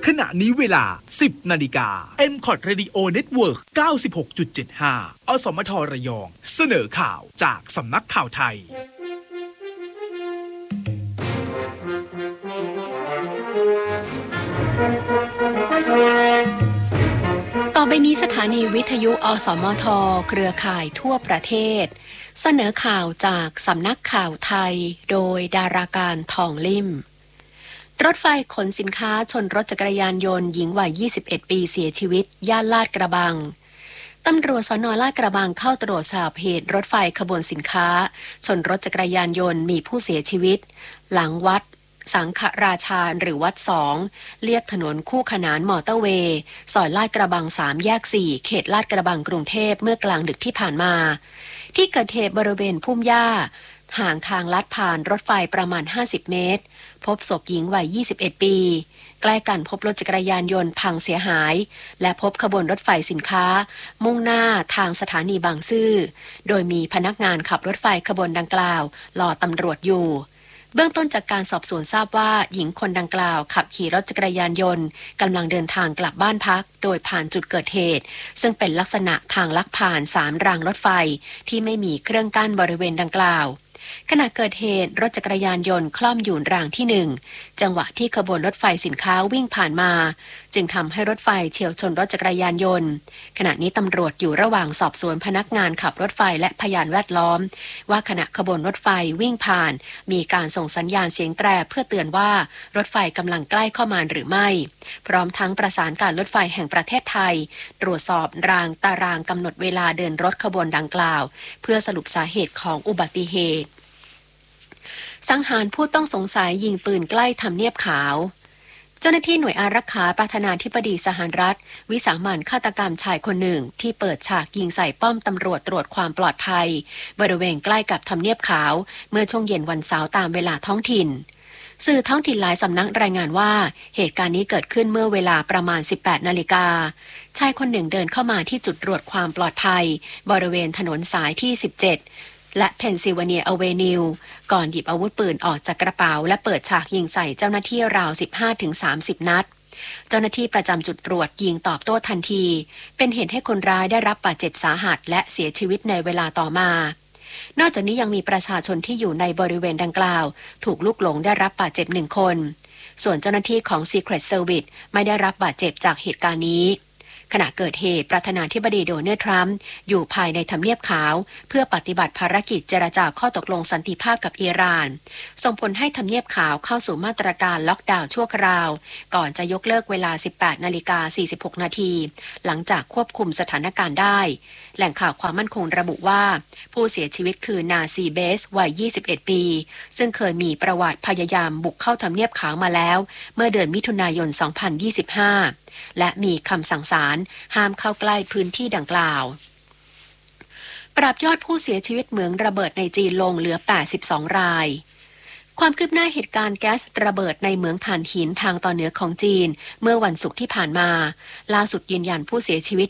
ขณะนี้เวลา 10 นาฬิกา MCOT Radio Network 96.75 อสมทระยองเสนอข่าวจากสำนักข่าวไทยต่อไปนี้สถานีวิทยุอสมทเครือข่ายทั่วประเทศเสนอข่าวจากสำนักข่าวไทยโดยดาราการทองลิ่มรถไฟขนสินค้าชนรถจักรยานยนต์หญิงวัย 21 ปีเสียชีวิตย่านลาดกระบังตำรวจสน.ลาดกระบังเข้าตรวจสอบเหตุรถไฟขบวนสินค้าชนรถจักรยานยนต์มีผู้เสียชีวิตหลังวัดสังฆราชาหรือวัด2เลียบถนนคู่ขนานมอเตอร์เวย์ซอยลาดกระบัง3แยก4เขตลาดกระบังกรุงเทพเมื่อกลางดึกที่ผ่านมาที่เกิดเหตุบริเวณพุ่มหญ้าห่างทางลัดผ่านรถไฟประมาณ50เมตรพบศพหญิงวัย 21 ปีใกล้กันพบรถจักรยานยนต์พังเสียหายและพบขบวนรถไฟสินค้ามุ่งหน้าทางสถานีบางซื่อโดยมีพนักงานขับรถไฟขบวนดังกล่าวรอตำรวจอยู่เบื้องต้นจากการสอบสวนทราบว่าหญิงคนดังกล่าวขับขี่รถจักรยานยนต์กำลังเดินทางกลับบ้านพักโดยผ่านจุดเกิดเหตุซึ่งเป็นลักษณะทางลักผ่าน3รางรถไฟที่ไม่มีเครื่องกั้นบริเวณดังกล่าวขณะเกิดเหตุรถจักรยานยนต์คล่อมอยู่รางที่1จังหวะที่ขบวนรถไฟสินค้าวิ่งผ่านมาจึงทำให้รถไฟเฉี่ยวชนรถจักรยานยนต์ขณะนี้ตำรวจอยู่ระหว่างสอบสวนพนักงานขับรถไฟและพยานแวดล้อมว่าขณะขบวนรถไฟวิ่งผ่านมีการส่งสัญญาณเสียงแตรเพื่อเตือนว่ารถไฟกำลังใกล้เข้ามาหรือไม่พร้อมทั้งประสานการรถไฟแห่งประเทศไทยตรวจสอบตารางกำหนดเวลาเดินรถขบวนดังกล่าวเพื่อสรุปสาเหตุของอุบัติเหตุสังหารผู้ต้องสงสัยยิงปืนใกล้ทำเนียบขาวเจ้าหน้าที่หน่วยอารักขาประธานาธิบดีสหรัฐวิสามันฆาตกรรมชายคนหนึ่งที่เปิดฉากยิงใส่ป้อมตำรวจตรวจความปลอดภัยบริเวณใกล้กับทำเนียบขาวเมื่อช่วงเย็นวันเสาร์ตามเวลาท้องถิ่นสื่อท้องถิ่นหลายสำนักรายงานว่าเหตุการณ์นี้เกิดขึ้นเมื่อเวลาประมาณ 18 นาฬิกาชายคนหนึ่งเดินเข้ามาที่จุดตรวจความปลอดภัยบริเวณถนนสายที่17และเพนซิลเวเนียอเวนิวก่อนหยิบอาวุธปืนออกจากกระเป๋าและเปิดฉากยิงใส่เจ้าหน้าที่ราว 15-30 นัดเจ้าหน้าที่ประจำจุดตรวจยิงตอบโต้ทันทีเป็นเหตุให้คนร้ายได้รับบาดเจ็บสาหัสและเสียชีวิตในเวลาต่อมานอกจากนี้ยังมีประชาชนที่อยู่ในบริเวณดังกล่าวถูกลูกหลงได้รับบาดเจ็บ1คนส่วนเจ้าหน้าที่ของ Secret Service ไม่ได้รับบาดเจ็บจากเหตุการณ์นี้ขณะเกิดเหตุประธานาธิบดีโดนัลด์ทรัมป์อยู่ภายในทำเนียบขาวเพื่อปฏิบัติภารกิจเจรจาข้อตกลงสันติภาพกับอิหร่านส่งผลให้ทำเนียบขาวเข้าสู่มาตรการล็อกดาวน์ชั่วคราวก่อนจะยกเลิกเวลา 18:46 นาทีหลังจากควบคุมสถานการณ์ได้แหล่งข่าวความมั่นคงระบุว่าผู้เสียชีวิตคือนาซีเบสวัย 21 ปีซึ่งเคยมีประวัติพยายามบุกเข้าทำเนียบขาวมาแล้วเมื่อเดือนมิถุนายน 2025และมีคำสั่งศาลห้ามเข้าใกล้พื้นที่ดังกล่าวปรับยอดผู้เสียชีวิตเหมืองระเบิดในจีนลงเหลือ82รายความคืบหน้าเหตุการณ์แก๊สระเบิดในเหมืองถ่านหินทางตอนเหนือของจีนเมื่อวันศุกร์ที่ผ่านมาล่าสุดยืนยันผู้เสียชีวิต